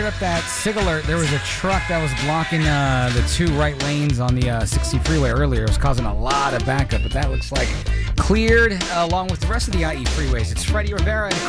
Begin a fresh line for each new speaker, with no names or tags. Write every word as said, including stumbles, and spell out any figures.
Up that SIG alert, there was a truck that was blocking uh, the two right lanes on the uh, sixty freeway earlier. It was causing a lot of backup, but that looks like cleared uh, along with the rest of the I E freeways. It's Freddie Rivera and